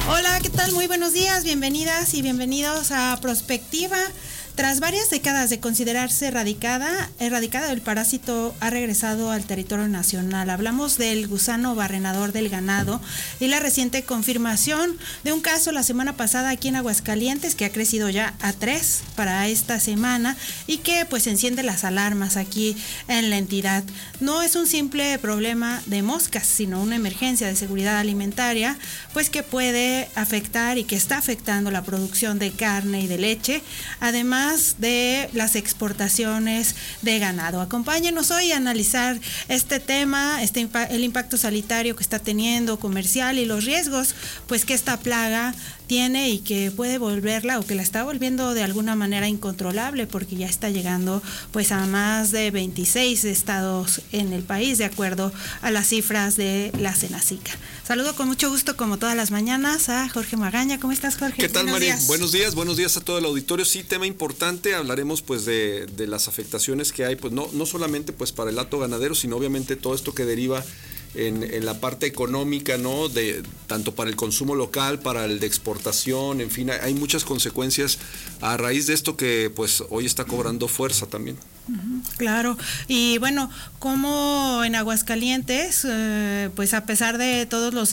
Hola, ¿qué tal? Muy buenos días, bienvenidas y bienvenidos a Prospectiva. Tras varias décadas de considerarse erradicada, el parásito ha regresado al territorio nacional. Hablamos del gusano barrenador del ganado y la reciente confirmación de un caso la semana pasada aquí en Aguascalientes, que ha crecido ya a 3 para esta semana y que pues enciende las alarmas aquí en la entidad. No es un simple problema de moscas, sino una emergencia de seguridad alimentaria, pues que puede afectar y que está afectando la producción de carne y de leche, además de las exportaciones de ganado. Acompáñenos hoy a analizar este tema, el impacto sanitario que está teniendo, comercial y los riesgos pues que esta plaga tiene y que puede volverla o que la está volviendo de alguna manera incontrolable, porque ya está llegando pues a más de 26 estados en el país, de acuerdo a las cifras de la Senacica. Saludo con mucho gusto, como todas las mañanas, a Jorge Magaña. ¿Cómo estás, Jorge? ¿Qué tal, María? Buenos días a todo el auditorio. Sí, tema importante, hablaremos pues de las afectaciones que hay, pues no solamente pues para el hato ganadero, sino obviamente todo esto que deriva en la parte económica, ¿no? De tanto para el consumo local, para el de exportación, en fin, hay muchas consecuencias a raíz de esto que pues hoy está cobrando fuerza también. Claro, y bueno, como en Aguascalientes, pues a pesar de todos los